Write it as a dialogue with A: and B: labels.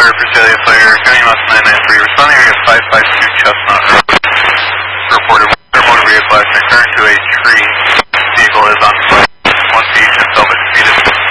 A: Visalia Fire, County Loss 993, responding area 552 Chestnut Road. Reported motor vehicle accident, current to a tree.